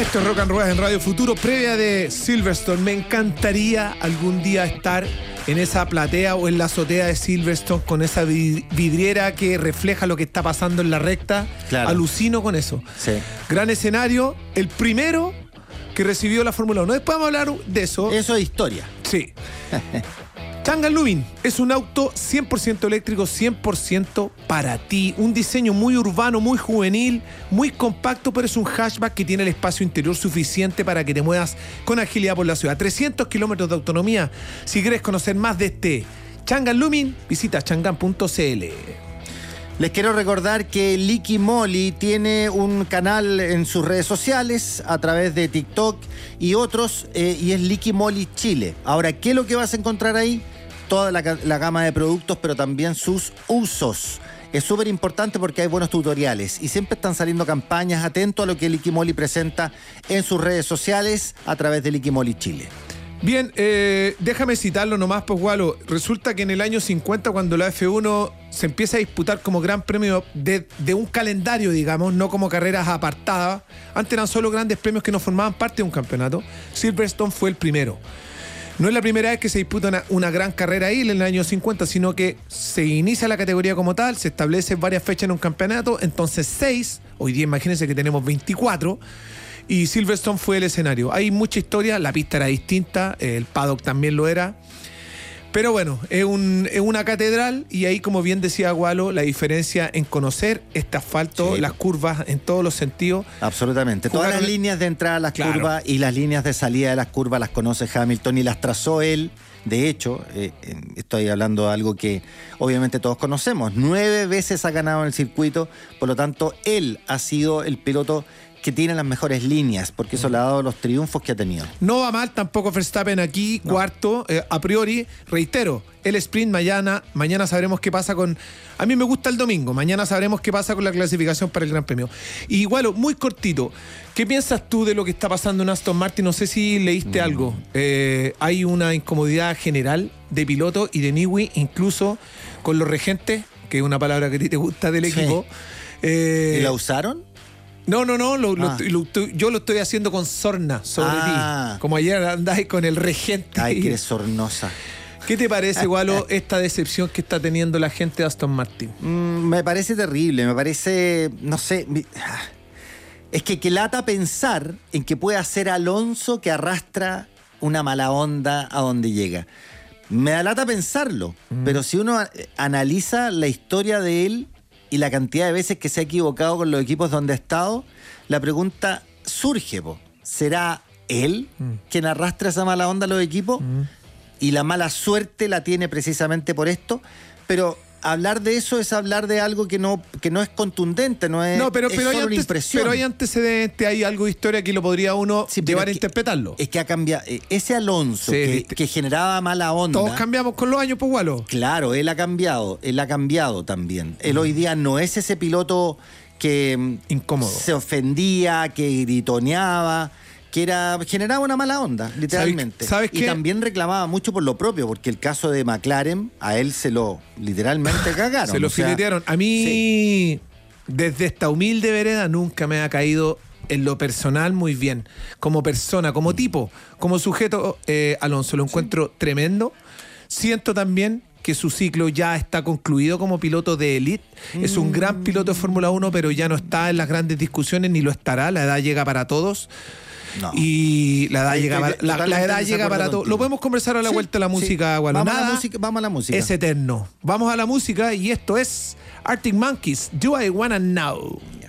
Esto es Rock and Ruedas en Radio Futuro, previa de Silverstone. Me encantaría algún día estar en esa platea o en la azotea de Silverstone con esa vidriera que refleja lo que está pasando en la recta. Claro. Alucino con eso. Sí. Gran escenario, el primero que recibió la Fórmula 1. Después vamos a hablar de eso. Eso es historia. Sí. Chang'an Lubin es un auto 100% eléctrico, 100% para ti. Un diseño muy urbano, muy juvenil, muy compacto, pero es un hatchback que tiene el espacio interior suficiente para que te muevas con agilidad por la ciudad. 300 kilómetros de autonomía. Si quieres conocer más de este Chang'an Lubin, visita chang'an.cl. Les quiero recordar que Liqui Moly tiene un canal en sus redes sociales a través de TikTok y otros, y es Liqui Moly Chile. Ahora, ¿qué es lo que vas a encontrar ahí? Toda la gama de productos, pero también sus usos. Es súper importante porque hay buenos tutoriales y siempre están saliendo campañas. Atento a lo que Liqui Moly presenta en sus redes sociales a través de Liqui Moly Chile. Bien, déjame citarlo nomás, pues, Gualo. Resulta que en el año 50, cuando la F1 se empieza a disputar como gran premio de un calendario, digamos, no como carreras apartadas, antes eran solo grandes premios que no formaban parte de un campeonato, Silverstone fue el primero. No es la primera vez que se disputa una gran carrera ahí en el año 50, sino que se inicia la categoría como tal, se establecen varias fechas en un campeonato, entonces 6, hoy día imagínense que tenemos 24, y Silverstone fue el escenario. Hay mucha historia, la pista era distinta, el paddock también lo era, pero bueno, es una catedral, y ahí, como bien decía Gualo, la diferencia en conocer este asfalto, sí, las curvas en todos los sentidos. Absolutamente. Todas las líneas de entrada a las curvas y las líneas de salida de las curvas las conoce Hamilton y las trazó él. De hecho, estoy hablando de algo que obviamente todos conocemos. 9 veces ha ganado en el circuito, por lo tanto, él ha sido el piloto que tiene las mejores líneas, porque eso le ha dado los triunfos que ha tenido. No va mal tampoco Verstappen aquí, no. Cuarto, a priori, reitero, el sprint mañana sabremos qué pasa con... A mí me gusta el domingo, mañana sabremos qué pasa con la clasificación para el Gran Premio. Y igual, muy cortito, ¿qué piensas tú de lo que está pasando en Aston Martin? No sé si leíste algo. Hay una incomodidad general de piloto y de Newey, incluso con los regentes, que es una palabra que a ti te gusta del equipo. ¿Y la usaron? No, yo lo estoy haciendo con sorna sobre ti. Como ayer andáis con el regente. Ay, que eres sornosa. ¿Qué te parece, Gualo, esta decepción que está teniendo la gente de Aston Martin? Me parece terrible, me parece, no sé, es que lata pensar en que puede ser Alonso que arrastra una mala onda a donde llega. Me da lata pensarlo, pero si uno analiza la historia de él y la cantidad de veces que se ha equivocado con los equipos donde ha estado, la pregunta surge, ¿será él quien arrastra esa mala onda a los equipos? Y la mala suerte la tiene precisamente por esto, pero hablar de eso es hablar de algo que no es contundente, pero solo una impresión. Pero hay antecedentes, hay algo de historia que lo podría uno llevar a interpretarlo. Es que ha cambiado, ese Alonso que generaba mala onda. Todos cambiamos con los años, pues, Gualo. Claro, él ha cambiado también. Él hoy día no es ese piloto que incómodo, se ofendía, que gritoneaba, que generaba una mala onda, literalmente. ¿Sabes qué? Y también reclamaba mucho por lo propio, porque el caso de McLaren, a él se lo literalmente cagaron. Se lo filetearon. A mí, desde esta humilde vereda, nunca me ha caído en lo personal muy bien. Como persona, como tipo, como sujeto, Alonso, lo encuentro tremendo. Siento también que su ciclo ya está concluido como piloto de élite. Es un gran piloto de Fórmula 1, pero ya no está en las grandes discusiones, ni lo estará. La edad llega para todos. No. Y la edad llega para todo. Lo podemos conversar a la vuelta de la música, Gualo. Vamos a la música. Es eterno. Vamos a la música y esto es Arctic Monkeys, Do I Wanna Know.